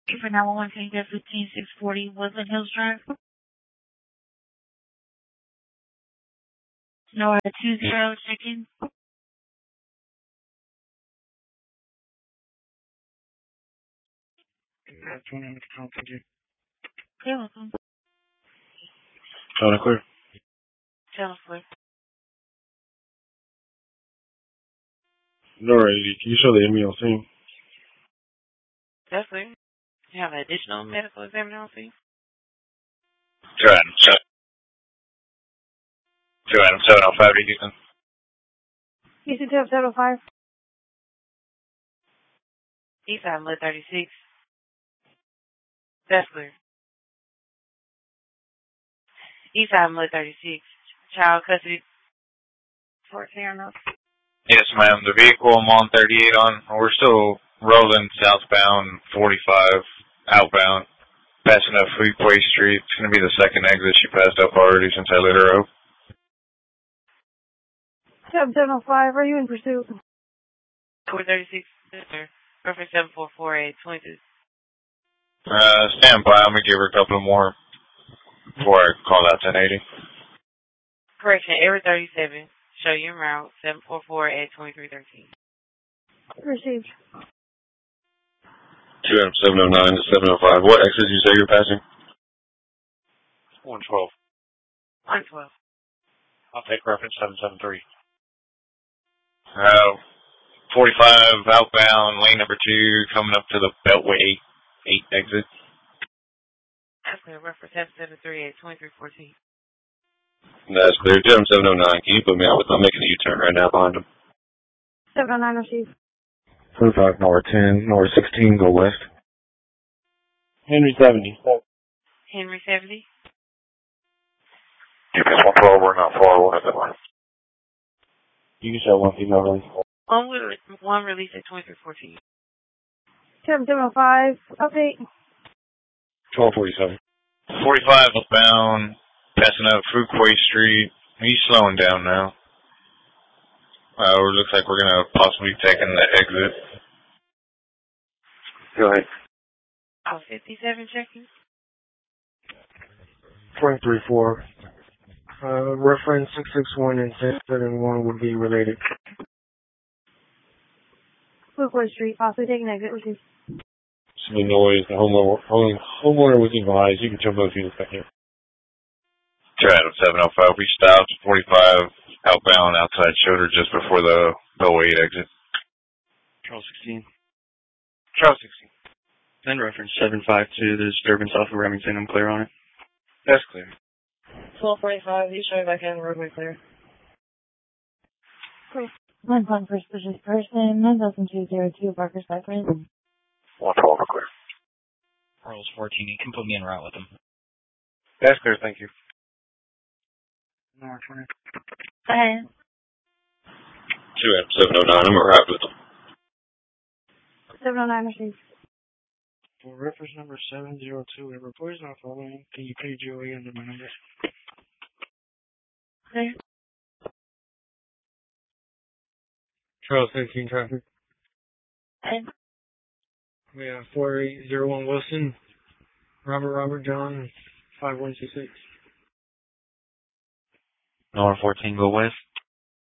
For 911, can you get 15640 Woodland Hills Drive? Nora 20, check-in. You're welcome. Tony clear. Tell us clear. Nora 80, can you show the ME on scene? That's clear. You have an additional medical examiner on scene? 2 Adam 705 to Houston. Houston 705. Eastside Mud 36. That's clear. Eastside Mud 36. Child custody. Fort Serrano. Yes, ma'am. The vehicle I'm on 38 on, we're still rolling southbound 45 outbound, passing up Freeway Street. It's going to be the second exit she passed up already since I lit her up. 705, are you in pursuit? 436, sir. Reference 744822. Stand by. I'm going to give her a couple more before I call out 1080. Correction, error 37. Show you en route 744-2313. Received. 2 Adam 709 to 705. What exit did you say you're passing? 112. 112. I'll take reference 773. 45 outbound, lane number 2, coming up to the Beltway 8 exit. That's clear. Reference 773-2314. That's clear. 2 Adam 709, can you put me out with, I'm making a U-turn right now behind him. 709, received. 25, Nora 10, Nora 16, go west. Henry 70. Henry 70. GPS 112, we're not far, we'll have that line. You can show one female release. One release at 2314. 705, update. 1247. 45 outbound, passing up Fruitquay Street. He's slowing down now. It looks like we're going to possibly be taking the exit. Go ahead. 57 checking. 234. Reference 661 and 671 would be related. Fruitquay Street, possibly taking exit, received. Some noise. The homeowner was advised. You can jump those units back here. 2 Adam 705, we stopped 45 outbound outside shoulder just before the Beltway 8 exit. Charles 16. Charles 16. Then reference 752, the disturbance off of Remington. I'm clear on it. That's clear. 1245, you show back in, roadway clear. 1 first person, 9,202, Barker Cypress. 112, we're clear. Charles 14, you can put me en route with him. That's clear, thank you. Go ahead. 2 Adam 709, I'm arrived with them. 709, received. For reference number 702, if report is not following, can you pay GOE under my number? Clear. Charles 13 traffic. Ahead. We have 4801 Wilson. Robert John 5126. Nora 14, go west.